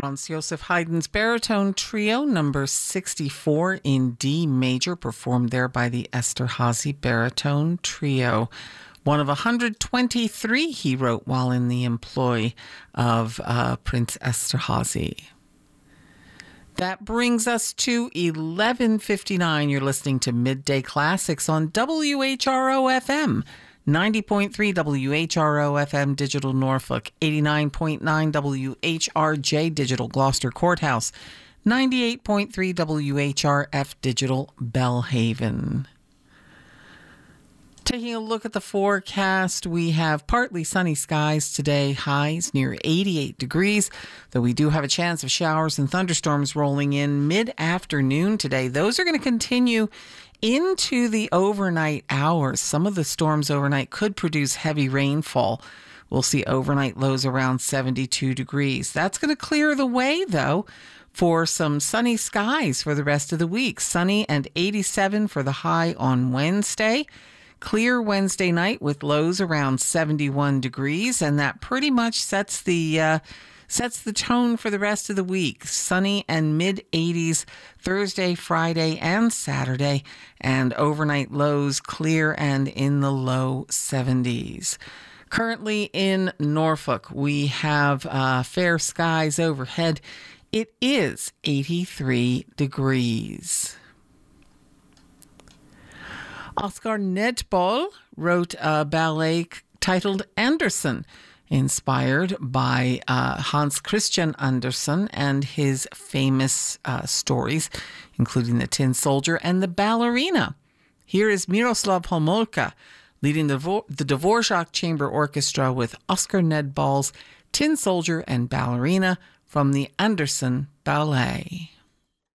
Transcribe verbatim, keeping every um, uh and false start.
Franz Joseph Haydn's baritone trio, number sixty-four in D major, performed there by the Esterházy Baritone Trio. One of one hundred twenty-three he wrote while in the employ of uh, Prince Esterházy. That brings us to eleven fifty-nine. You're listening to Midday Classics on W H R O F M. ninety point three W H R O F M Digital Norfolk, eighty-nine point nine W H R J Digital Gloucester Courthouse, ninety-eight point three W H R F Digital Belhaven. Taking a look at the forecast, we have partly sunny skies today, highs near eighty-eight degrees, though we do have a chance of showers and thunderstorms rolling in mid-afternoon today. Those are going to continue into the overnight hours. Some of the storms overnight could produce heavy rainfall. We'll see overnight lows around seventy-two degrees. That's going to clear the way, though, for some sunny skies for the rest of the week. Sunny and eighty-seven for the high on Wednesday. Clear Wednesday night with lows around seventy-one degrees, and that pretty much sets the uh, sets the tone for the rest of the week. Sunny and mid-eighties Thursday, Friday, and Saturday, and overnight lows clear and in the low seventies. Currently in Norfolk, we have uh, fair skies overhead. It is eighty-three degrees. Oscar Nedbol wrote a ballet titled Andersen, inspired by uh, Hans Christian Andersen and his famous uh, stories, including The Tin Soldier and The Ballerina. Here is Miroslav Homolka leading the, Vo- the Dvorak Chamber Orchestra with Oscar Nedbol's Tin Soldier and Ballerina from the Andersen Ballet.